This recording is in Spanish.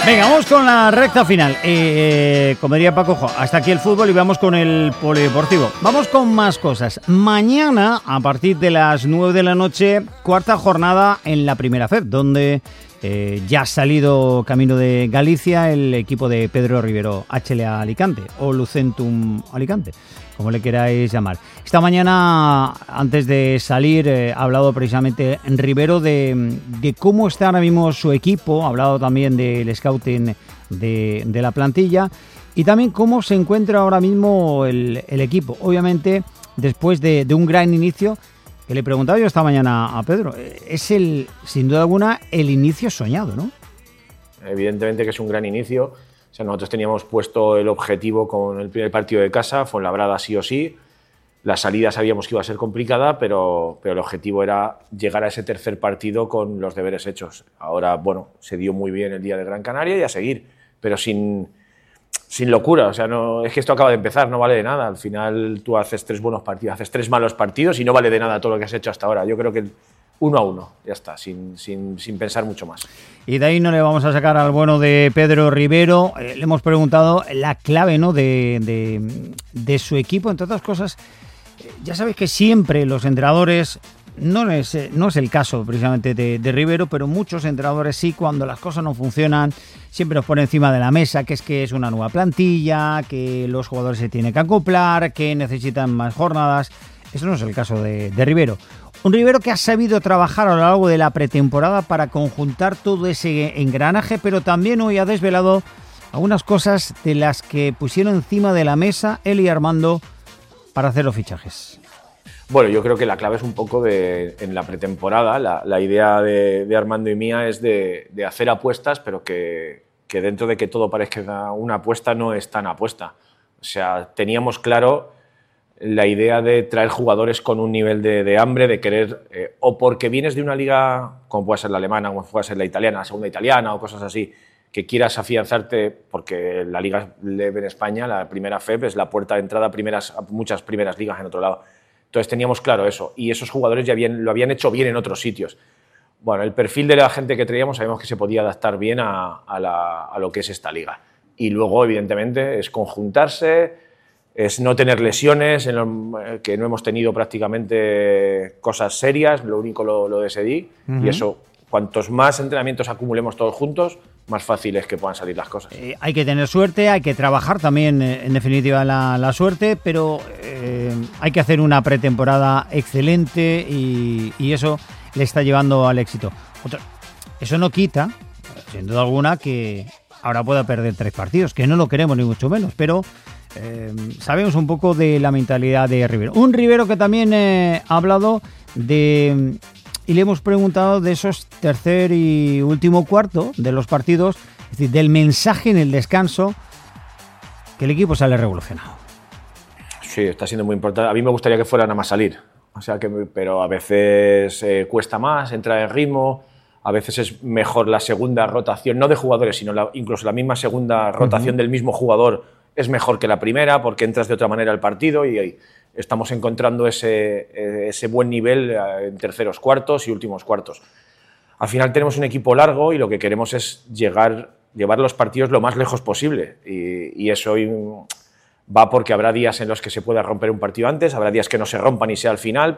Venga, vamos con la recta final. Como diría Paco, hasta aquí el fútbol y vamos con el polideportivo. Vamos con más cosas. Mañana, a partir de las 9 de la noche, cuarta jornada en la Primera FEP, donde ya ha salido camino de Galicia el equipo de Pedro Rivero, HLA Alicante o Lucentum Alicante, como le queráis llamar. Esta mañana, antes de salir, ha hablado precisamente Rivero de cómo está ahora mismo su equipo, ha hablado también del scouting de la plantilla y también cómo se encuentra ahora mismo el equipo. Obviamente, después de un gran inicio, que le preguntaba yo esta mañana a Pedro, es sin duda alguna el inicio soñado, ¿no? Evidentemente que es un gran inicio. O sea, nosotros teníamos puesto el objetivo con el primer partido de casa, Fuenlabrada sí o sí. La salida sabíamos que iba a ser complicada, pero el objetivo era llegar a ese tercer partido con los deberes hechos. Ahora, bueno, se dio muy bien el día de Gran Canaria y a seguir, pero sin locura. O sea, no, es que esto acaba de empezar, no vale de nada. Al final tú haces 3 buenos partidos, haces 3 malos partidos y no vale de nada todo lo que has hecho hasta ahora. Yo creo que 1-1, ya está, sin pensar mucho más. Y de ahí no le vamos a sacar al bueno de Pedro Rivero. Le hemos preguntado la clave, ¿no?, de su equipo, entre otras cosas. Ya sabéis que siempre los entrenadores, no es el caso precisamente de Rivero, pero muchos entrenadores sí, cuando las cosas no funcionan, siempre nos pone encima de la mesa que es una nueva plantilla, que los jugadores se tienen que acoplar, que necesitan más jornadas. Eso no es el caso de Rivero. Un Rivero que ha sabido trabajar a lo largo de la pretemporada para conjuntar todo ese engranaje, pero también hoy ha desvelado algunas cosas de las que pusieron encima de la mesa él y Armando para hacer los fichajes. Bueno, yo creo que la clave es un poco en la pretemporada. La idea de Armando y mía es de hacer apuestas, pero que dentro de que todo parezca una apuesta, no es tan apuesta. O sea, teníamos claro la idea de traer jugadores con un nivel de hambre, de querer, o porque vienes de una liga, como puede ser la alemana, como puede ser la italiana, la segunda italiana o cosas así, que quieras afianzarte, porque la Liga LEB en España, la primera FEP, es la puerta de entrada a muchas primeras ligas en otro lado. Entonces teníamos claro eso, y esos jugadores ya lo habían hecho bien en otros sitios. Bueno, el perfil de la gente que traíamos sabíamos que se podía adaptar bien a lo que es esta liga. Y luego, evidentemente, es conjuntarse, es no tener lesiones, que no hemos tenido prácticamente cosas serias, lo único lo de Sedí, y eso, cuantos más entrenamientos acumulemos todos juntos, más fácil es que puedan salir las cosas. Hay que tener suerte, hay que trabajar también, en definitiva, la suerte, pero hay que hacer una pretemporada excelente y eso le está llevando al éxito. Eso no quita, sin duda alguna, que ahora pueda perder 3 partidos, que no lo queremos ni mucho menos, pero sabemos un poco de la mentalidad de Rivero. Un Rivero que también ha hablado y le hemos preguntado de esos tercer y último cuarto de los partidos, es decir, del mensaje en el descanso, que el equipo sale revolucionado. Sí, está siendo muy importante. A mí me gustaría que fuera nada más salir, o sea pero a veces cuesta más entrar en ritmo, a veces es mejor la segunda rotación, no de jugadores, sino incluso la misma segunda rotación del mismo jugador es mejor que la primera, porque entras de otra manera al partido y estamos encontrando ese buen nivel en terceros cuartos y últimos cuartos. Al final tenemos un equipo largo y lo que queremos es llevar los partidos lo más lejos posible, y eso va porque habrá días en los que se pueda romper un partido antes, habrá días que no se rompan y sea al final,